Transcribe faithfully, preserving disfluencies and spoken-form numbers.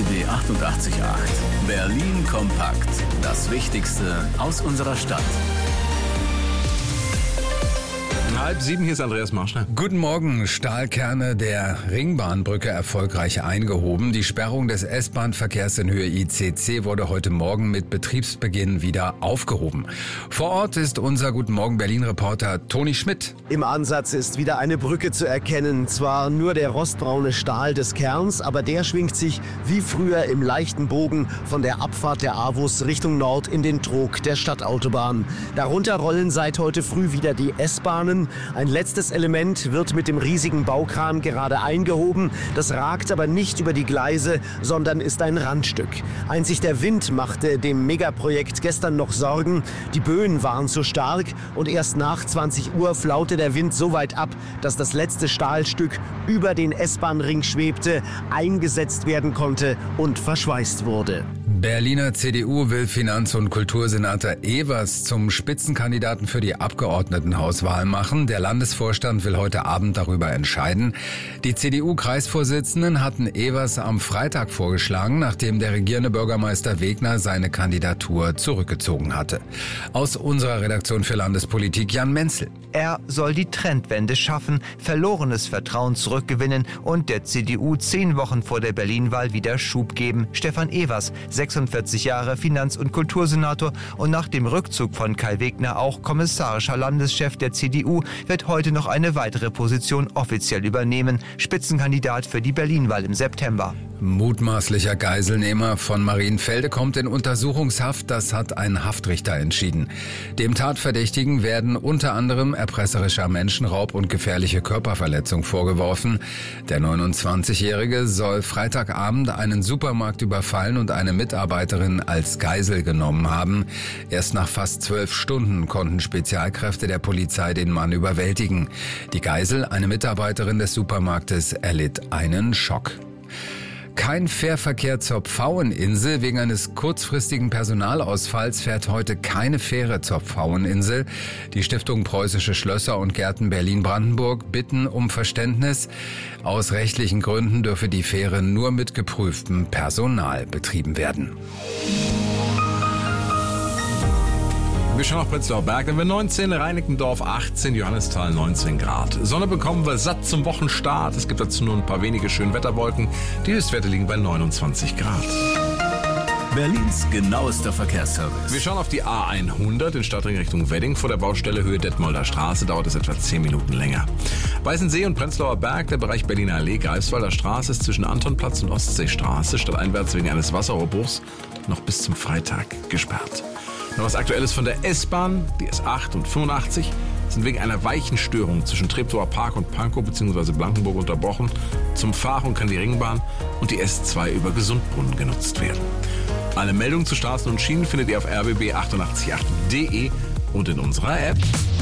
B achtundachtzig Komma acht. Berlin kompakt. Das Wichtigste aus unserer Stadt. Halb sieben, hier ist Andreas Marschner. Guten Morgen. Stahlkerne der Ringbahnbrücke erfolgreich eingehoben. Die Sperrung des S-Bahn-Verkehrs in Höhe I C C wurde heute Morgen mit Betriebsbeginn wieder aufgehoben. Vor Ort ist unser Guten Morgen Berlin-Reporter Toni Schmidt. Im Ansatz ist wieder eine Brücke zu erkennen. Zwar nur der rostbraune Stahl des Kerns, aber der schwingt sich wie früher im leichten Bogen von der Abfahrt der A W U S Richtung Nord in den Trog der Stadtautobahn. Darunter rollen seit heute früh wieder die S-Bahnen. Ein letztes Element wird mit dem riesigen Baukran gerade eingehoben. Das ragt aber nicht über die Gleise, sondern ist ein Randstück. Einzig der Wind machte dem Megaprojekt gestern noch Sorgen. Die Böen waren zu stark und erst nach zwanzig Uhr flaute der Wind so weit ab, dass das letzte Stahlstück über den S-Bahn-Ring schwebte, eingesetzt werden konnte und verschweißt wurde. Berliner C D U will Finanz- und Kultursenator Evers zum Spitzenkandidaten für die Abgeordnetenhauswahl machen. Der Landesvorstand will heute Abend darüber entscheiden. Die C D U-Kreisvorsitzenden hatten Evers am Freitag vorgeschlagen, nachdem der regierende Bürgermeister Wegner seine Kandidatur zurückgezogen hatte. Aus unserer Redaktion für Landespolitik Jan Menzel. Er soll die Trendwende schaffen, verlorenes Vertrauen zurückgewinnen und der C D U zehn Wochen vor der Berlin-Wahl wieder Schub geben. Stefan Evers, sechsundvierzig Jahre, Finanz- und Kultursenator und nach dem Rückzug von Kai Wegner auch kommissarischer Landeschef der C D U, wird heute noch eine weitere Position offiziell übernehmen. Spitzenkandidat für die Berlin-Wahl im September. Mutmaßlicher Geiselnehmer von Marienfelde kommt in Untersuchungshaft, das hat ein Haftrichter entschieden. Dem Tatverdächtigen werden unter anderem erpresserischer Menschenraub und gefährliche Körperverletzung vorgeworfen. Der neunundzwanzigjährige soll Freitagabend einen Supermarkt überfallen und eine Mitarbeiterin als Geisel genommen haben. Erst nach fast zwölf Stunden konnten Spezialkräfte der Polizei den Mann überwältigen. Die Geisel, eine Mitarbeiterin des Supermarktes, erlitt einen Schock. Kein Fährverkehr zur Pfaueninsel. Wegen eines kurzfristigen Personalausfalls fährt heute keine Fähre zur Pfaueninsel. Die Stiftung Preußische Schlösser und Gärten Berlin-Brandenburg bitten um Verständnis. Aus rechtlichen Gründen dürfe die Fähre nur mit geprüftem Personal betrieben werden. Wir schauen auf Prenzlauer Berg, dann haben wir neunzehn, Reinickendorf achtzehn, Johannisthal neunzehn Grad. Sonne bekommen wir satt zum Wochenstart. Es gibt dazu nur ein paar wenige Schönwetterwolken. Die Höchstwerte liegen bei neunundzwanzig Grad. Berlins genauester Verkehrsservice. Wir schauen auf die A hundert in Stadtring Richtung Wedding. Vor der Baustelle Höhe Detmolder Straße dauert es etwa zehn Minuten länger. Weißensee und Prenzlauer Berg, der Bereich Berliner Allee, Greifswalder Straße ist zwischen Antonplatz und Ostseestraße stadteinwärts wegen eines Wasserrohrbruchs noch bis zum Freitag gesperrt. Noch was Aktuelles von der S-Bahn. Die S acht und fünfundachtzig sind wegen einer Weichenstörung zwischen Treptower Park und Pankow bzw. Blankenburg unterbrochen. Zum Fahren kann die Ringbahn und die S zwei über Gesundbrunnen genutzt werden. Alle Meldungen zu Straßen und Schienen findet ihr auf r b b achtundachtzig punkt acht punkt d e und in unserer App.